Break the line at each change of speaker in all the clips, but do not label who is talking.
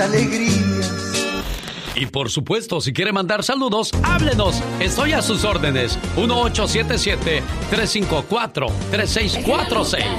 alegrías.
Y por supuesto, si quiere mandar saludos, háblenos. Estoy a sus órdenes. 1877-354-3646.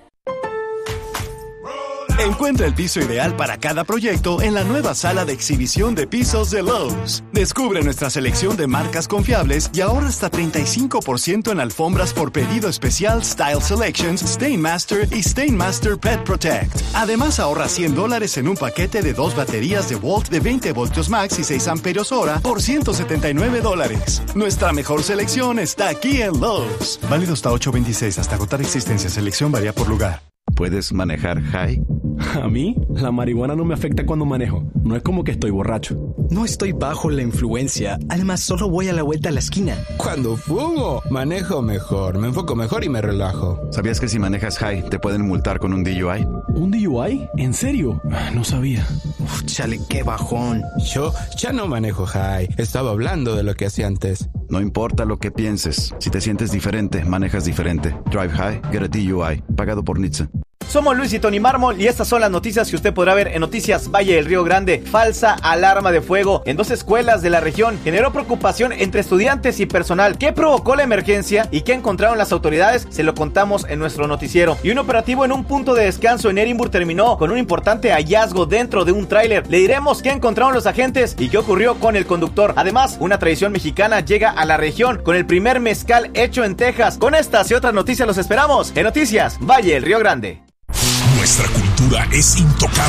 Encuentra el piso ideal para cada proyecto en la nueva sala de exhibición de pisos de Lowe's. Descubre nuestra selección de marcas confiables y ahorra hasta 35% en alfombras por pedido especial Style Selections, Stainmaster y Stainmaster Pet Protect. Además, ahorra $100 en un paquete de 2 baterías de Walt de 20 voltios max y 6 amperios hora por $179. Nuestra mejor selección está aquí en Lowe's. Válido hasta 8/26, hasta agotar existencia. Selección varía por lugar.
¿Puedes manejar high?
A mí, la marihuana no me afecta cuando manejo. No es como que estoy borracho.
No estoy bajo la influencia. Además, solo voy a la vuelta a la esquina.
Cuando fumo, manejo mejor, me enfoco mejor y me relajo.
¿Sabías que si manejas high, te pueden multar con un DUI?
¿Un DUI? ¿En serio? No sabía.
Uf, chale, qué bajón.
Yo ya no manejo high. Estaba hablando de lo que hacía antes.
No importa lo que pienses. Si te sientes diferente, manejas diferente. Drive high, get a DUI. Pagado por NHTSA.
Somos Luis y Tony Mármol y estas son las noticias que usted podrá ver en Noticias Valle del Río Grande. Falsa alarma de fuego en 2 escuelas de la región generó preocupación entre estudiantes y personal. ¿Qué provocó la emergencia y qué encontraron las autoridades? Se lo contamos en nuestro noticiero. Y un operativo en un punto de descanso en Edinburgh terminó con un importante hallazgo dentro de un tráiler. Le diremos qué encontraron los agentes y qué ocurrió con el conductor. Además, una tradición mexicana llega a la región con el primer mezcal hecho en Texas. Con estas y otras noticias los esperamos en Noticias Valle del Río Grande.
Nuestra cultura es intocable.